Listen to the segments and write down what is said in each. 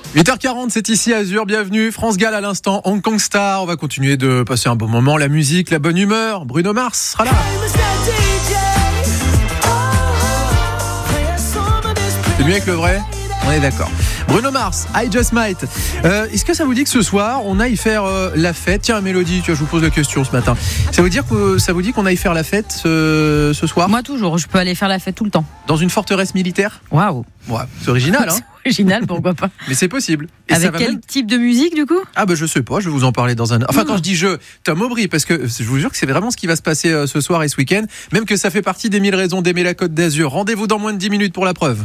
8h40, c'est ici Azur, bienvenue. France Gall à l'instant, Hong Kong Star. On va continuer de passer un bon moment, la musique, la bonne humeur. Bruno Mars sera là. C'est mieux avec le vrai ? On est d'accord. Bruno Mars, I Just Might. Est-ce que ça vous dit que ce soir, on aille faire la fête ? Tiens, Mélodie, je vous pose la question ce matin. Ça vous dit qu'on aille faire la fête ce soir ? Moi toujours, je peux aller faire la fête tout le temps. Dans une forteresse militaire ? Waouh. Ouais, c'est original, hein ? C'est original, pourquoi pas ? Mais c'est possible. Et avec quel type de musique du coup ? Ah je sais pas, je vais vous en parler dans un... Enfin quand je dis Tom Aubry, parce que je vous jure que c'est vraiment ce qui va se passer ce soir et ce week-end, même que ça fait partie des 1000 raisons d'aimer la Côte d'Azur. Rendez-vous dans moins de 10 minutes pour la preuve.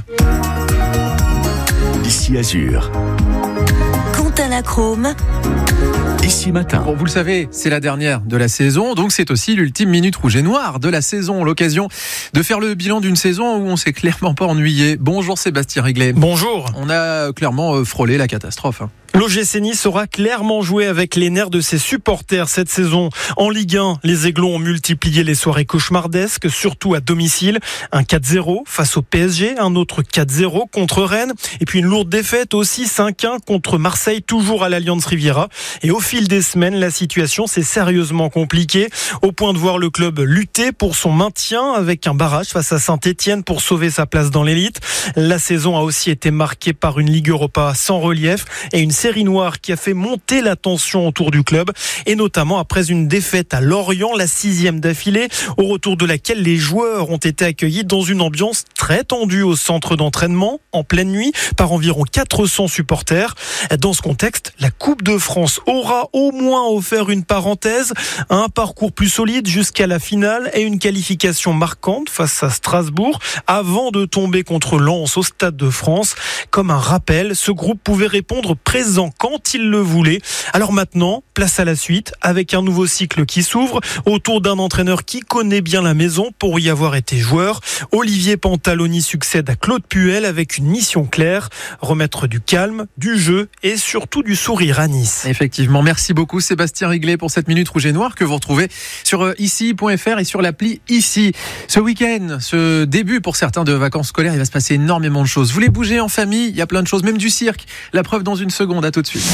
Ici Azur. Quentin Lachrome. Ici Matin. Bon, vous le savez, c'est la dernière de la saison, donc c'est aussi l'ultime minute rouge et noire de la saison. L'occasion de faire le bilan d'une saison où on s'est clairement pas ennuyé. Bonjour Sébastien Réglet. Bonjour. On a clairement frôlé la catastrophe. L'OGC Nice aura clairement joué avec les nerfs de ses supporters cette saison. En Ligue 1, les Aiglons ont multiplié les soirées cauchemardesques, surtout à domicile. Un 4-0 face au PSG, un autre 4-0 contre Rennes, et puis une lourde défaite aussi, 5-1 contre Marseille, toujours à l'Allianz Riviera. Et au fil des semaines, la situation s'est sérieusement compliquée, au point de voir le club lutter pour son maintien avec un barrage face à Saint-Etienne pour sauver sa place dans l'élite. La saison a aussi été marquée par une Ligue Europa sans relief et une série noire qui a fait monter la tension autour du club, et notamment après une défaite à Lorient, la 6e d'affilée, au retour de laquelle les joueurs ont été accueillis dans une ambiance très tendue au centre d'entraînement, en pleine nuit, par environ 400 supporters. Dans ce contexte, la Coupe de France aura au moins offert une parenthèse, un parcours plus solide jusqu'à la finale et une qualification marquante face à Strasbourg, avant de tomber contre Lens au Stade de France. Comme un rappel, ce groupe pouvait répondre présent quand il le voulait. Alors maintenant, place à la suite, avec un nouveau cycle qui s'ouvre, autour d'un entraîneur qui connaît bien la maison pour y avoir été joueur. Olivier Pantaloni succède à Claude Puel avec une mission claire, remettre du calme, du jeu et surtout du sourire à Nice. Effectivement, merci beaucoup Sébastien Réglet pour cette minute rouge et noire que vous retrouvez sur ici.fr et sur l'appli Ici. Ce week-end, ce début pour certains de vacances scolaires, il va se passer énormément de choses. Vous voulez bouger en famille ? Il y a plein de choses, même du cirque. La preuve dans une seconde, à tout de suite.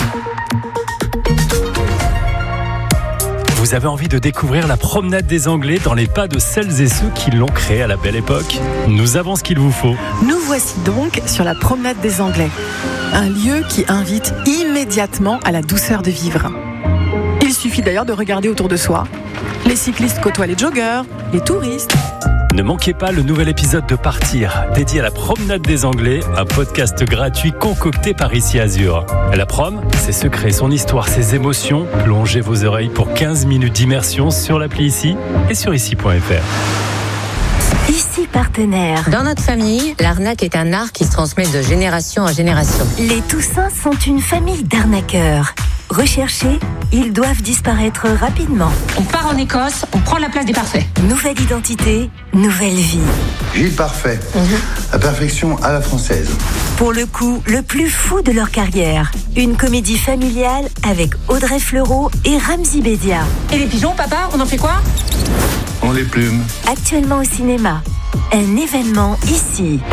Vous avez envie de découvrir la promenade des Anglais dans les pas de celles et ceux qui l'ont créée à la belle époque ? Nous avons ce qu'il vous faut. Nous voici donc sur la promenade des Anglais. Un lieu qui invite immédiatement à la douceur de vivre. Il suffit d'ailleurs de regarder autour de soi. Les cyclistes côtoient les joggeurs, les touristes. Ne manquez pas le nouvel épisode de Partir, dédié à la promenade des Anglais, un podcast gratuit concocté par Ici Azur. La prom, ses secrets, son histoire, ses émotions. Plongez vos oreilles pour 15 minutes d'immersion sur l'appli Ici et sur ici.fr. Ici partenaire. Dans notre famille, l'arnaque est un art qui se transmet de génération en génération. Les Toussins sont une famille d'arnaqueurs. Recherchés, ils doivent disparaître rapidement. On part en Écosse, on prend la place des parfaits. Nouvelle identité, nouvelle vie. Gilles Parfait, la perfection à la française. Pour le coup, le plus fou de leur carrière. Une comédie familiale avec Audrey Fleurot et Ramzy Bedia. Et les pigeons, papa, on en fait quoi ? On les plume. Actuellement au cinéma. Un événement ici.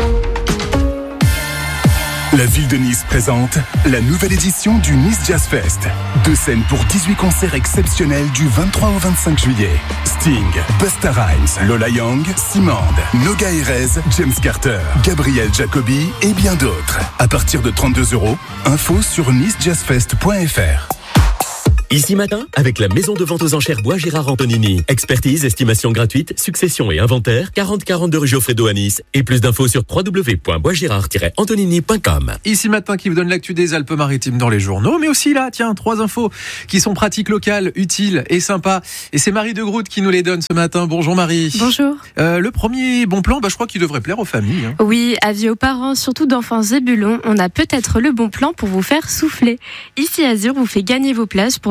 La ville de Nice présente la nouvelle édition du Nice Jazz Fest. 2 scènes pour 18 concerts exceptionnels du 23 au 25 juillet. Sting, Busta Rhymes, Lola Young, Simande, Noga Erez, James Carter, Gabriel Jacobi et bien d'autres. À partir de 32 €, info sur nicejazzfest.fr. Ici Matin, avec la maison de vente aux enchères Bois Gérard Antonini. Expertise, estimation gratuite, succession et inventaire, 4042 rue Geoffredo à Nice. Et plus d'infos sur www.boisgérard-antonini.com. Ici Matin qui vous donne l'actu des Alpes-Maritimes dans les journaux, mais aussi là, tiens, 3 infos qui sont pratiques, locales, utiles et sympas. Et c'est Marie de Groot qui nous les donne ce matin. Bonjour Marie. Bonjour. Le premier bon plan, je crois qu'il devrait plaire aux familles. Hein. Oui, avis aux parents, surtout d'enfants zébulons, on a peut-être le bon plan pour vous faire souffler. Ici Azur vous fait gagner vos places pour le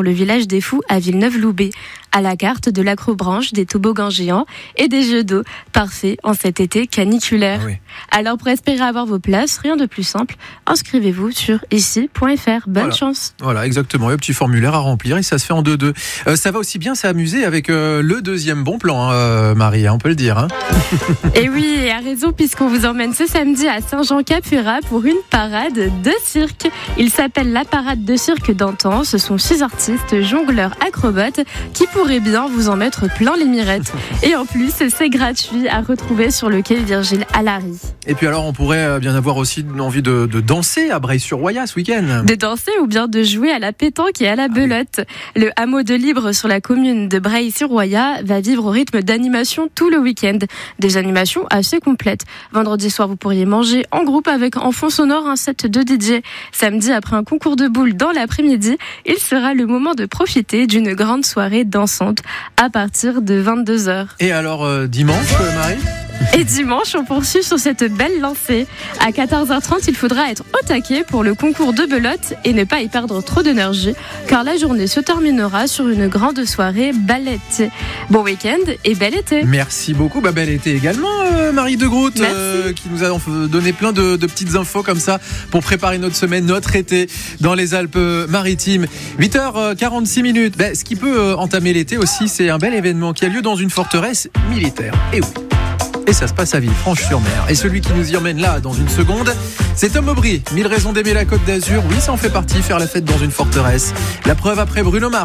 le village des Fous à Villeneuve-Loubet. À la carte de l'acrobranche, des toboggans géants et des jeux d'eau. Parfait en cet été caniculaire. Oui. Alors pour espérer avoir vos places, rien de plus simple, inscrivez-vous sur ici.fr. Bonne chance. Voilà, exactement. Il y a un petit formulaire à remplir et ça se fait en 2-2. Ça va aussi bien s'amuser avec le deuxième bon plan, Marie, on peut le dire. Hein. Et oui, et à raison, puisqu'on vous emmène ce samedi à Saint-Jean-Cap-Ferrat pour une parade de cirque. Il s'appelle la parade de cirque d'antan. Ce sont 6 artistes, jongleurs, acrobates qui pourraient bien vous en mettre plein les mirettes. Et en plus, c'est gratuit à retrouver sur le quai Virgile à Lary. Et puis alors, on pourrait bien avoir aussi envie de danser à Breil-sur-Roya ce week-end. De danser ou bien de jouer à la pétanque et à la belote. Le hameau de Libre sur la commune de Breil-sur-Roya va vivre au rythme d'animation tout le week-end. Des animations assez complètes. Vendredi soir, vous pourriez manger en groupe avec en fond sonore un set de DJ. Samedi, après un concours de boules dans l'après-midi, il sera le moment de profiter d'une grande soirée dansante à partir de 22h. Et alors, dimanche, Marie ? Et dimanche, on poursuit sur cette belle lancée. À 14h30, il faudra être au taquet pour le concours de belote et ne pas y perdre trop d'énergie, car la journée se terminera sur une grande soirée ballette. Bon week-end et bel été. Merci beaucoup, bel été également, Marie de Groot, qui nous a donné plein de petites infos comme ça pour préparer notre semaine, notre été dans les Alpes-Maritimes. 8h46. Ce qui peut entamer l'été aussi, c'est un bel événement qui a lieu dans une forteresse militaire. Et oui. Et ça se passe à Villefranche-sur-Mer. Et celui qui nous y emmène là, dans une seconde, c'est Tom Aubry. 1000 raisons d'aimer la Côte d'Azur. Oui, ça en fait partie, faire la fête dans une forteresse. La preuve après Bruno Mars.